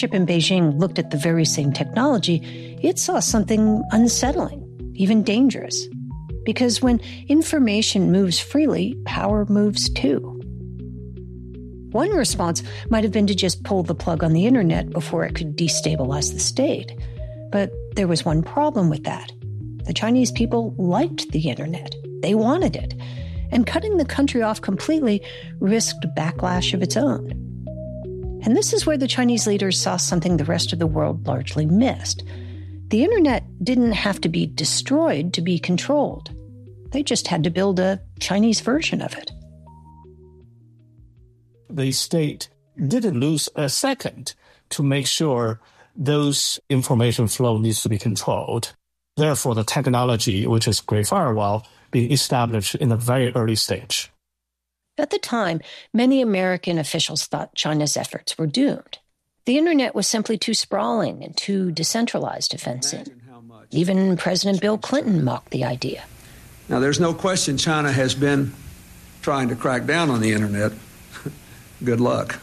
leadership in Beijing looked at the very same technology, it saw something unsettling, even dangerous. Because when information moves freely, power moves too. One response might have been to just pull the plug on the internet before it could destabilize the state. But there was one problem with that. The Chinese people liked the internet. They wanted it. And cutting the country off completely risked backlash of its own. And this is where the Chinese leaders saw something the rest of the world largely missed. The internet didn't have to be destroyed to be controlled. They just had to build a Chinese version of it. The state didn't lose a second to make sure those information flow needs to be controlled. Therefore, the technology, which is Great Firewall, being established in a very early stage. At the time, many American officials thought China's efforts were doomed. The internet was simply too sprawling and too decentralized to fence in. Even President Bill Clinton mocked the idea. Now, there's no question China has been trying to crack down on the internet. Good luck.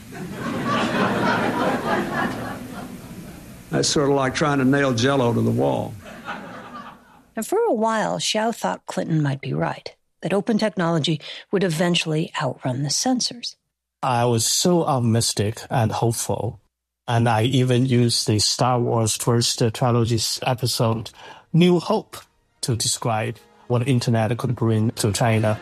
That's sort of like trying to nail Jell-O to the wall. And for a while, Xiao thought Clinton might be right, that open technology would eventually outrun the censors. I was so optimistic and hopeful, and I even used the Star Wars first trilogy's episode, New Hope, to describe what the internet could bring to China.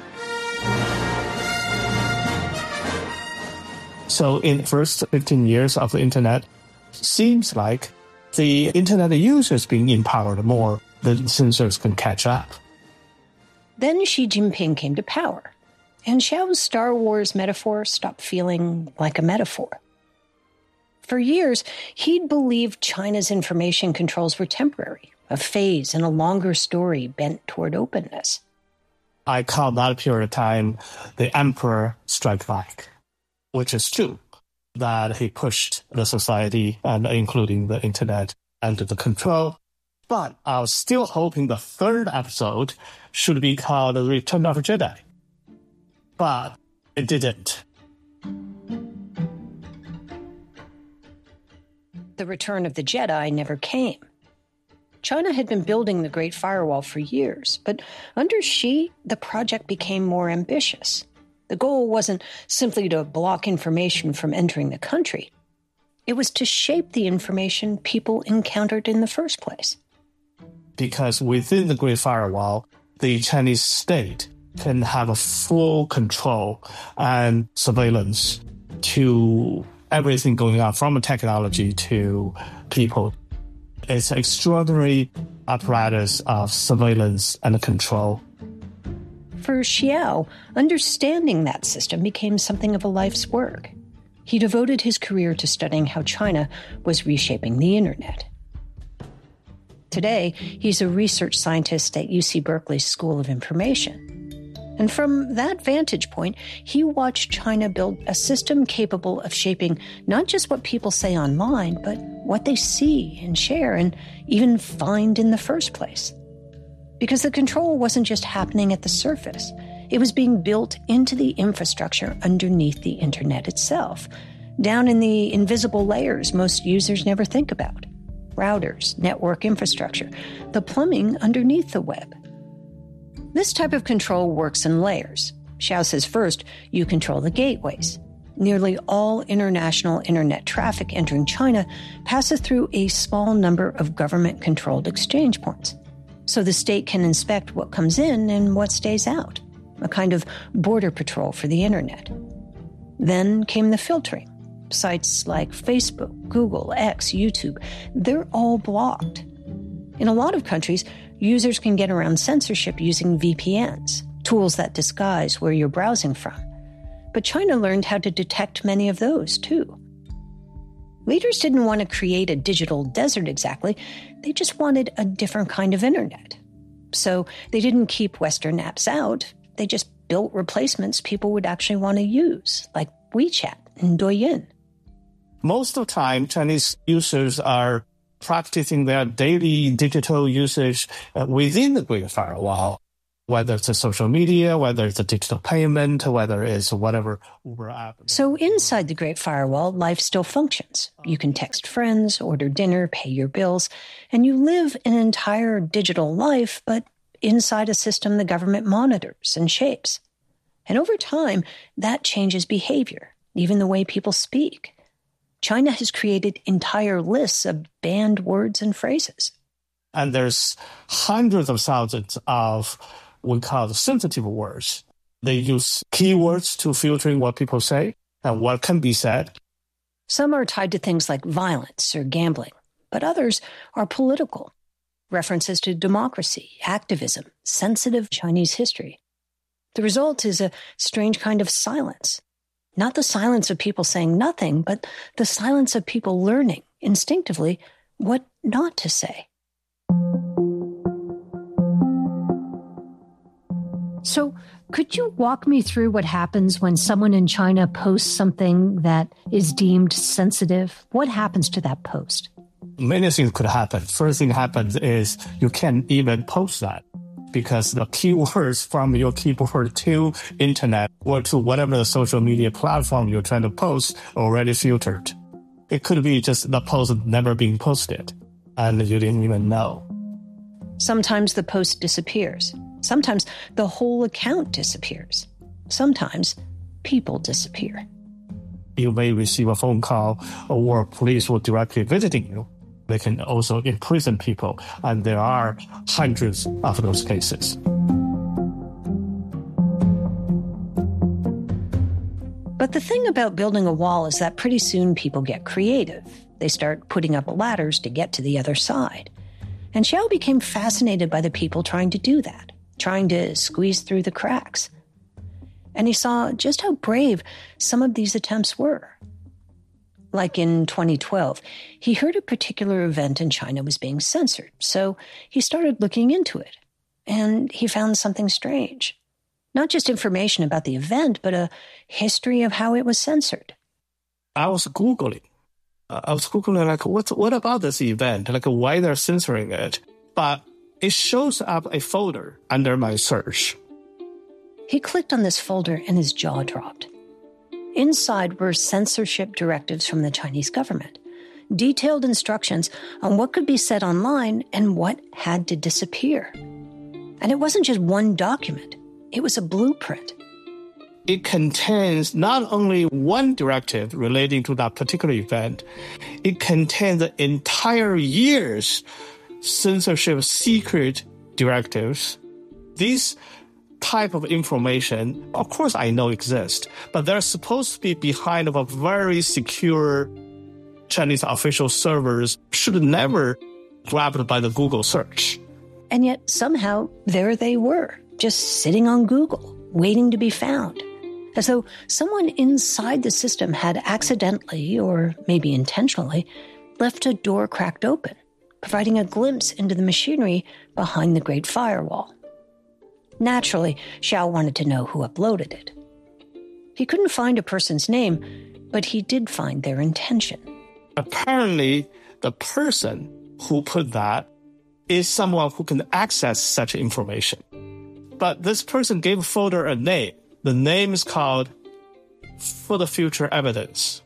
So in the first 15 years of the internet, seems like the internet users being empowered more than censors can catch up. Then Xi Jinping came to power, and Xiao's Star Wars metaphor stopped feeling like a metaphor. For years, he'd believed China's information controls were temporary, a phase in a longer story bent toward openness. I call that period of time the Emperor Strike Back, which is true, that he pushed the society, and including the internet, under the control. But I was still hoping the third episode should be called The Return of the Jedi. But it didn't. The Return of the Jedi never came. China had been building the Great Firewall for years, but under Xi, the project became more ambitious. The goal wasn't simply to block information from entering the country. It was to shape the information people encountered in the first place. Because within the Great Firewall, the Chinese state can have a full control and surveillance to everything going on, from technology to people. It's an extraordinary apparatus of surveillance and control. For Xiao, understanding that system became something of a life's work. He devoted his career to studying how China was reshaping the internet. Today, he's a research scientist at UC Berkeley's School of Information. And from that vantage point, he watched China build a system capable of shaping not just what people say online, but what they see and share and even find in the first place. Because the control wasn't just happening at the surface. It was being built into the infrastructure underneath the internet itself, down in the invisible layers most users never think about. Routers, network infrastructure, the plumbing underneath the web. This type of control works in layers. Xiao says first, you control the gateways. Nearly all international internet traffic entering China passes through a small number of government-controlled exchange points. So the state can inspect what comes in and what stays out, a kind of border patrol for the internet. Then came the filtering. Sites like Facebook, Google, X, YouTube, they're all blocked. In a lot of countries, users can get around censorship using VPNs, tools that disguise where you're browsing from. But China learned how to detect many of those, too. Leaders didn't want to create a digital desert exactly. They just wanted a different kind of internet. So they didn't keep Western apps out. They just built replacements people would actually want to use, like WeChat and Douyin. Most of the time, Chinese users are practicing their daily digital usage within the Great Firewall. whether it's a social media, whether it's a digital payment, whether it's whatever Uber app. So inside the Great Firewall, life still functions. You can text friends, order dinner, pay your bills, and you live an entire digital life, but inside a system the government monitors and shapes. And over time, that changes behavior, even the way people speak. China has created entire lists of banned words and phrases. And there's hundreds of thousands of what we call sensitive words. They use keywords to filtering what people say and what can be said. Some are tied to things like violence or gambling, but others are political. References to democracy, activism, sensitive Chinese history. The result is a strange kind of silence. Not the silence of people saying nothing, but the silence of people learning instinctively what not to say. So, could you walk me through what happens when someone in China posts something that is deemed sensitive? What happens to that post? Many things could happen. First thing happens is you can't even post that because the keywords from your keyboard to internet or to whatever the social media platform you're trying to post are already filtered. It could be just the post never being posted and you didn't even know. Sometimes the post disappears. Sometimes the whole account disappears. Sometimes people disappear. You may receive a phone call or police will directly visiting you. They can also imprison people, and there are hundreds of those cases. But the thing about building a wall is that pretty soon people get creative. They start putting up ladders to get to the other side. And Xiao became fascinated by the people trying to do that, trying to squeeze through the cracks. And he saw just how brave some of these attempts were. Like in 2012, he heard a particular event in China was being censored, so he started looking into it. And he found something strange. Not just information about the event, but a history of how it was censored. I was Googling like, what about this event? Like, why they're censoring it? But it shows up a folder under my search. He clicked on this folder and his jaw dropped. Inside were censorship directives from the Chinese government, detailed instructions on what could be said online and what had to disappear. And it wasn't just one document. It was a blueprint. It contains not only one directive relating to that particular event, it contains the entire year's censorship secret directives. These type of information, of course I know exist, but they're supposed to be behind of a very secure Chinese official servers, should never grabbed by the Google search. And yet somehow there they were, just sitting on Google, waiting to be found. As though someone inside the system had accidentally, or maybe intentionally, left a door cracked open, providing a glimpse into the machinery behind the Great Firewall. Naturally, Xiao wanted to know who uploaded it. He couldn't find a person's name, but he did find their intention. Apparently, the person who put that is someone who can access such information. But this person gave a folder a name. The name is called For the Future Evidence.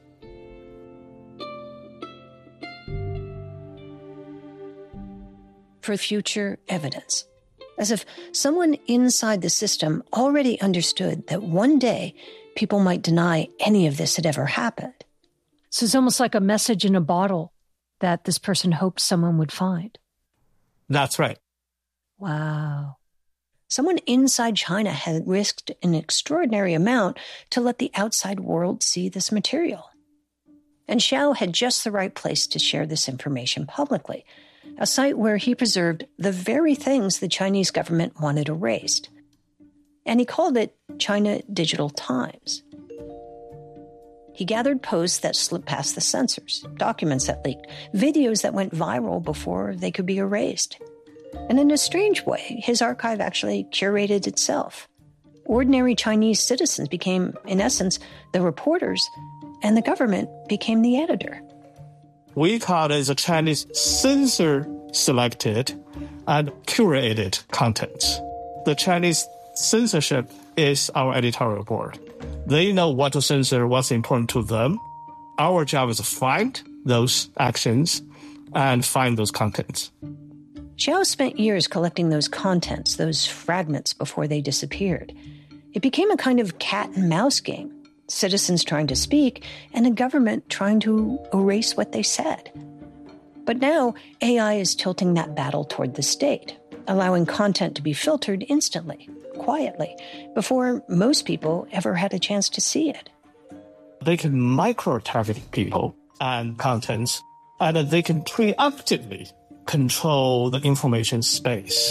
For future evidence. As if someone inside the system already understood that one day people might deny any of this had ever happened. So it's almost like a message in a bottle that this person hoped someone would find. That's right. Wow. Someone inside China had risked an extraordinary amount to let the outside world see this material. And Xiao had just the right place to share this information publicly, a site where he preserved the very things the Chinese government wanted erased. And he called it China Digital Times. He gathered posts that slipped past the censors, documents that leaked, videos that went viral before they could be erased. And in a strange way, his archive actually curated itself. Ordinary Chinese citizens became, in essence, the reporters, and the government became the editor. We call it the Chinese censor-selected and curated content. The Chinese censorship is our editorial board. They know what to censor, what's important to them. Our job is to find those actions and find those contents. Xiao spent years collecting those contents, those fragments, before they disappeared. It became a kind of cat and mouse game, citizens trying to speak and a government trying to erase what they said. But now AI is tilting that battle toward the state, allowing content to be filtered instantly, quietly, before most people ever had a chance to see it. They can micro-target people and contents, and they can preemptively control the information space.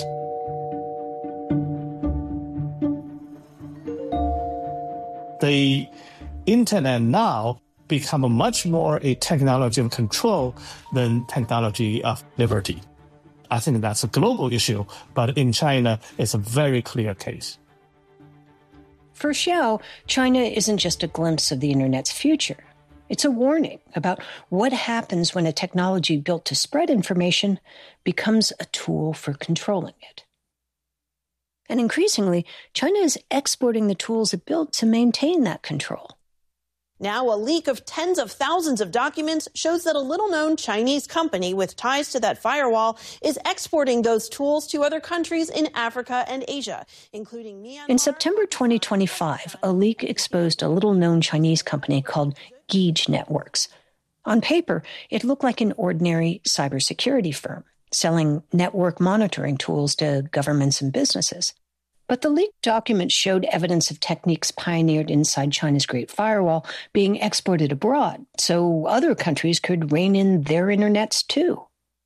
The internet now become much more a technology of control than technology of liberty. I think that's a global issue, but in China, it's a very clear case. For Xiao, China isn't just a glimpse of the internet's future. It's a warning about what happens when a technology built to spread information becomes a tool for controlling it. And increasingly, China is exporting the tools it built to maintain that control. Now, a leak of tens of thousands of documents shows that a little-known Chinese company with ties to that firewall is exporting those tools to other countries in Africa and Asia, including Myanmar. In September 2025, a leak exposed a little-known Chinese company called Geej Networks. On paper, it looked like an ordinary cybersecurity firm, selling network monitoring tools to governments and businesses. But the leaked document showed evidence of techniques pioneered inside China's Great Firewall being exported abroad, so other countries could rein in their internets too.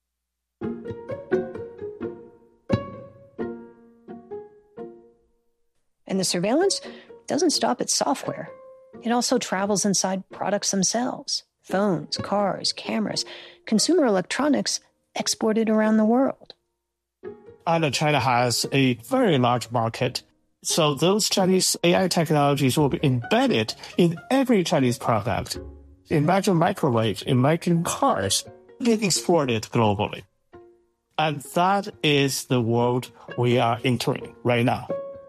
And the surveillance doesn't stop at software. It also travels inside products themselves: phones, cars, cameras, consumer electronics exported around the world. And China has a very large market, so those Chinese AI technologies will be embedded in every Chinese product. Imagine microwaves, imagine cars being exported globally. And that is the world we are entering right now.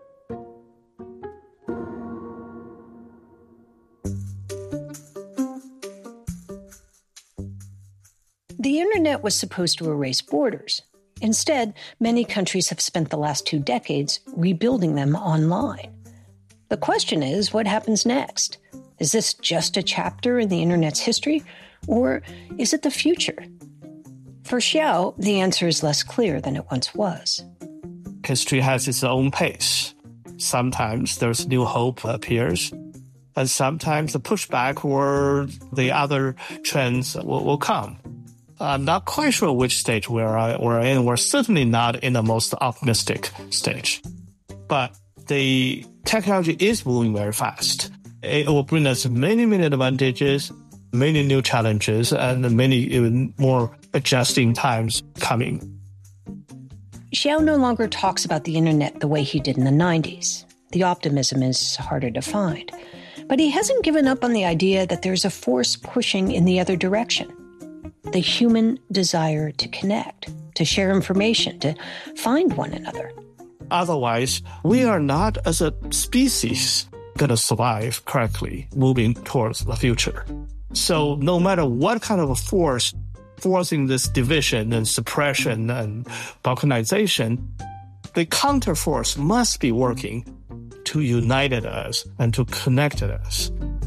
The internet was supposed to erase borders. Instead, many countries have spent the last 2 decades rebuilding them online. The question is, what happens next? Is this just a chapter in the internet's history, or is it the future? For Xiao, the answer is less clear than it once was. History has its own pace. Sometimes there's new hope appears, and sometimes the pushback or the other trends will come. I'm not quite sure which stage we're in. We're certainly not in the most optimistic stage. But the technology is moving very fast. It will bring us many, many advantages, many new challenges, and many even more adjusting times coming. Xiao no longer talks about the internet the way he did in the 90s. The optimism is harder to find. But he hasn't given up on the idea that there's a force pushing in the other direction. The human desire to connect, to share information, to find one another. Otherwise, we are not, as a species, going to survive correctly moving towards the future. So no matter what kind of a force forcing this division and suppression and balkanization, the counterforce must be working to unite us and to connect us.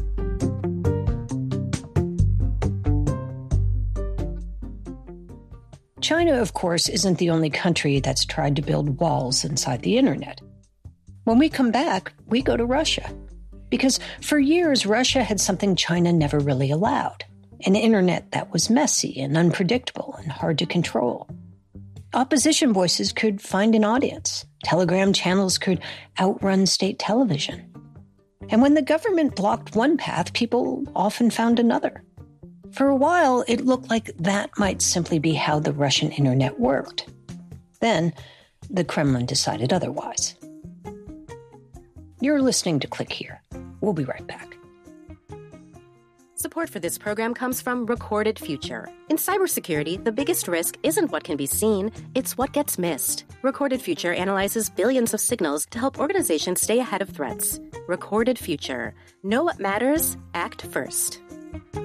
China, of course, isn't the only country that's tried to build walls inside the internet. When we come back, we go to Russia. Because for years, Russia had something China never really allowed: an internet that was messy and unpredictable and hard to control. Opposition voices could find an audience. Telegram channels could outrun state television. And when the government blocked one path, people often found another. For a while, it looked like that might simply be how the Russian internet worked. Then, the Kremlin decided otherwise. You're listening to Click Here. We'll be right back. Support for this program comes from Recorded Future. In cybersecurity, the biggest risk isn't what can be seen, it's what gets missed. Recorded Future analyzes billions of signals to help organizations stay ahead of threats. Recorded Future. Know what matters? Act first.